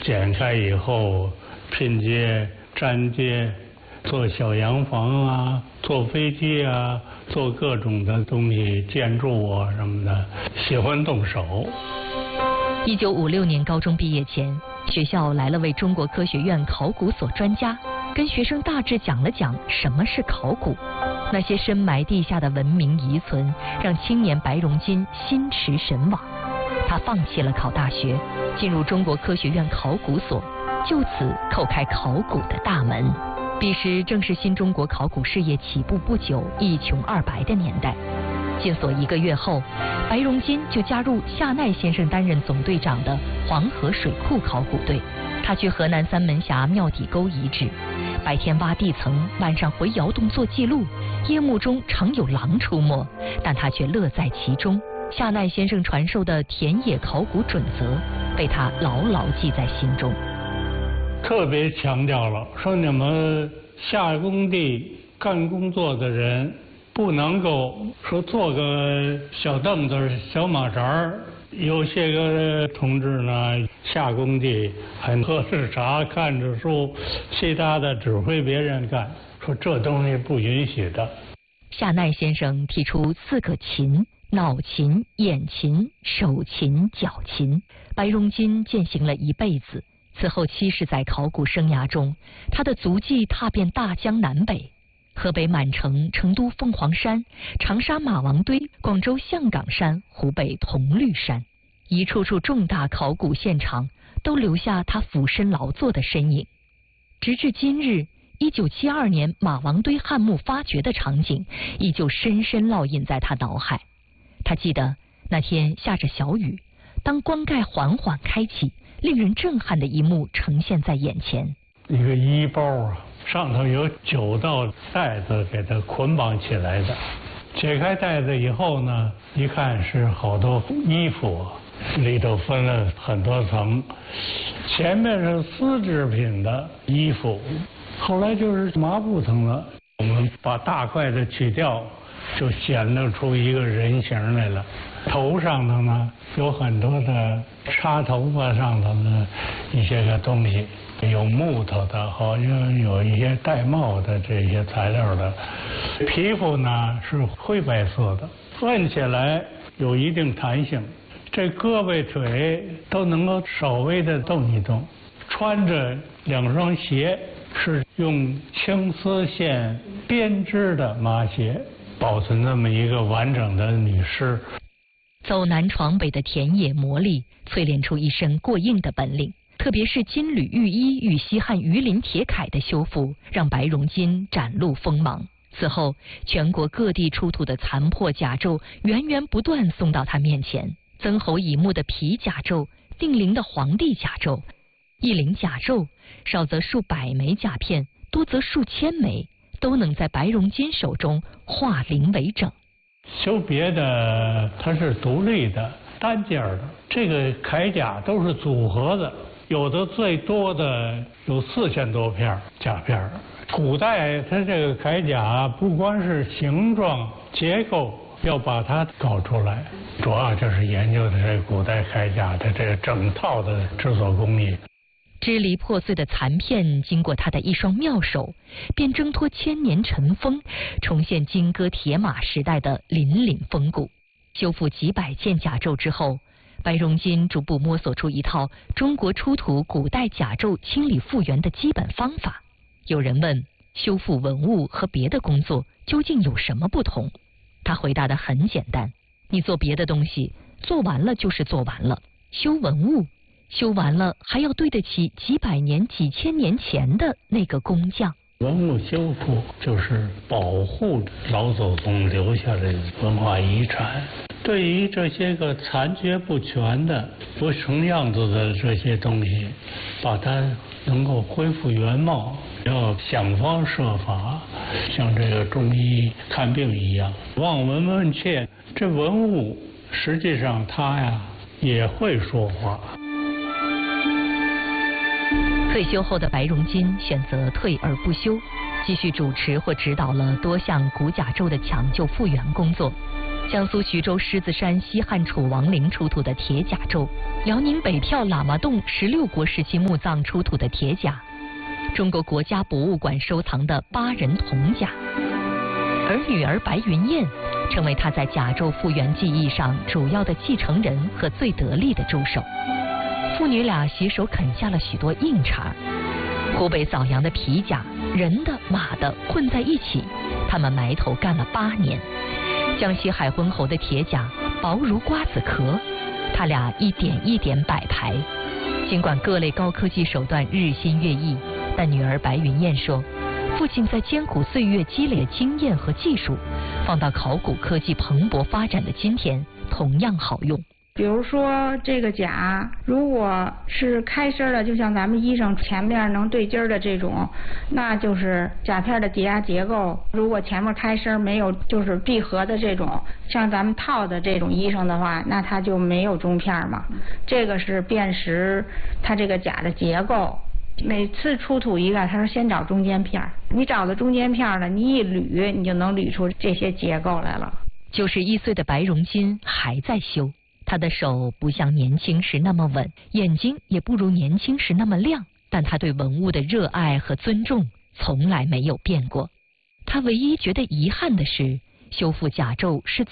剪开以后拼接、粘接，做小洋房啊，坐飞机啊，做各种的东西，建筑啊什么的，喜欢动手。 1956年高中毕业前，学校来了位中国科学院考古所专家，跟学生大致讲了讲什么是考古。那些深埋地下的文明遗存，让青年白荣金心驰神往。他放弃了考大学，进入中国科学院考古所，就此叩开考古的大门。彼时正是新中国考古事业起步不久、一穷二白的年代。进所1个月后，白荣金就加入夏奈先生担任总队长的黄河水库考古队。他去河南三门峡庙底沟遗址，白天挖地层，晚上回窑洞做记录。夜幕中常有狼出没，但他却乐在其中。夏奈先生传授的田野考古准则被他牢牢记在心中。 特别强调了，说你们下工地干工作的人，不能够说坐个小凳子、小马扎。有些个同志呢，下工地还喝着茶、看着书，其他的指挥别人干，说这东西不允许的。 夏奈先生提出4个勤：脑勤、眼勤、手勤、脚勤。白荣金践行了一辈子。此后70载考古生涯中，他的足迹踏遍大江南北。河北满城、成都凤凰山、长沙马王堆、广州象岗山、湖北铜绿山，一处处重大考古现场都留下他俯身劳作的身影。直至今日，1972年马王堆汉墓发掘的场景依旧深深烙印在他脑海。他记得那天下着小雨，当棺盖缓缓开启，令人震撼的一幕呈现在眼前。 一个衣包啊，上头有9道带子给它捆绑起来的。解开带子以后呢，一看是好多衣服，里头分了很多层。前面是丝织品的衣服，后来就是麻布层了。我们把大块的取掉，就显露出一个人形来了。头上头呢有很多的插头发上头的一些个东西，有木头的，好像有一些带帽的这些材料的。皮肤呢是灰白色的，摁起来有一定弹性，这胳膊腿都能够稍微的动一动。穿着2双鞋是用青丝线编织的麻鞋，保存这么一个完整的女尸。 走南闯北的田野磨砺，淬炼出一身过硬的本领。特别是金缕玉衣与西汉鱼鳞铁铠的修复，让白荣金展露锋芒。此后，全国各地出土的残破甲胄源源不断送到他面前。曾侯乙墓的皮甲胄，定陵的黄帝甲胄，一陵甲胄，少则数百枚甲片，多则数千枚，都能在白荣金手中化零为整。 修别的它是独立的、单件的，这个铠甲都是组合的，有的最多的有4000多片甲片。古代它这个铠甲不光是形状结构要把它搞出来，主要就是研究的这古代铠甲的这个整套的制作工艺。 支离破碎的残片经过他的一双妙手，便挣脱千年尘封，重现金戈铁马时代的凛凛风骨。修复几百件甲胄之后，白荣金逐步摸索出一套中国出土古代甲胄清理复原的基本方法。有人问，修复文物和别的工作究竟有什么不同？他回答得很简单，你做别的东西，做完了就是做完了，修文物，修完了还要对得起几百年、几千年前的那个工匠。 文物修复就是保护老祖宗留下的文化遗产，对于这些个残缺不全的、不成样子的这些东西，把它能够恢复原貌，要想方设法，像这个中医看病一样，望闻问切。这文物实际上它呀也会说话。 退休后的白荣金选择退而不休，继续主持或指导了多项古甲胄的抢救复原工作。 江苏徐州狮子山西汉楚王陵出土的铁甲胄，辽宁北票喇嘛洞16国时期墓葬出土的铁甲，中国国家博物馆收藏的8人铜甲。而女儿白云燕成为他在甲胄复原技艺上主要的继承人和最得力的助手。父女俩携手啃下了许多硬茬。湖北枣阳的皮甲，人的、马的混在一起，他们埋头干了8年。江西海昏侯的铁甲薄如瓜子壳，他俩一点一点摆排。尽管各类高科技手段日新月异，但女儿白云燕说，父亲在艰苦岁月积累经验和技术，放到考古科技蓬勃发展的今天，同样好用。 比如说这个甲，如果是开身的，就像咱们衣裳前面能对襟的这种，那就是甲片的叠压结构。如果前面开身没有就是闭合的这种，像咱们套的这种衣裳的话，那它就没有中片嘛。这个是辨识它这个甲的结构。每次出土一个，他说先找中间片，你找到中间片了，你一捋，你就能捋出这些结构来了。 91岁的白荣金还在修。他的手不像年轻时那么稳，眼睛也不如年轻时那么亮，但他对文物的热爱和尊重从来没有变过。他唯一觉得遗憾的是，修复甲胄是